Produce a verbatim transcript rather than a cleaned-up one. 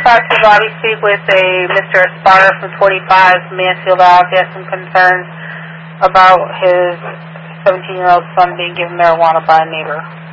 talk to Bobby speak with a Mister Esparta from twenty-five Mansfield Ave. He has some concerns about his seventeen-year-old son being given marijuana by a neighbor.